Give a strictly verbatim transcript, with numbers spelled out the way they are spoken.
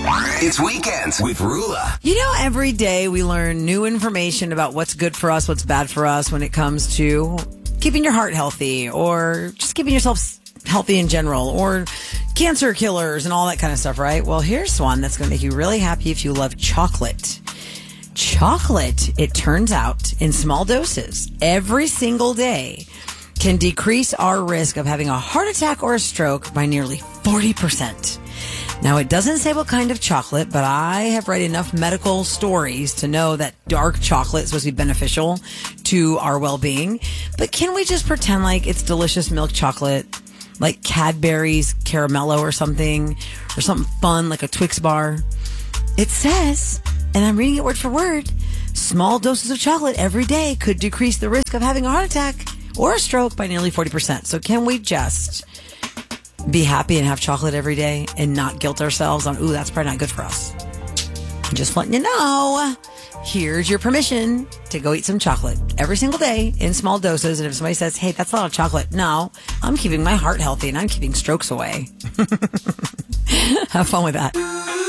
It's Weekends with Rula. You know, every day we learn new information about what's good for us, what's bad for us when it comes to keeping your heart healthy or just keeping yourself healthy in general or cancer killers and all that kind of stuff, right? Well, here's one that's going to make you really happy if you love chocolate. Chocolate, it turns out, in small doses every single day can decrease our risk of having a heart attack or a stroke by nearly forty percent. Now, it doesn't say what kind of chocolate, but I have read enough medical stories to know that dark chocolate is supposed to be beneficial to our well-being. But can we just pretend like it's delicious milk chocolate, like Cadbury's Caramello or something, or something fun like a Twix bar? It says, and I'm reading it word for word, small doses of chocolate every day could decrease the risk of having a heart attack or a stroke by nearly forty percent. So can we just be happy and have chocolate every day and not guilt ourselves on, ooh, that's probably not good for us? Just letting you know, here's your permission to go eat some chocolate every single day in small doses. And if somebody says, hey, that's a lot of chocolate, no, I'm keeping my heart healthy and I'm keeping strokes away. Have fun with that.